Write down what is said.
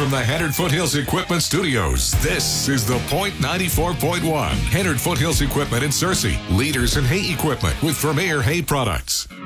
from the Hennard Foothills Equipment Studios, this is The Point 94.1. Hennard Foothills Equipment in Searcy. Leaders in hay equipment with Vermeer Hay Products.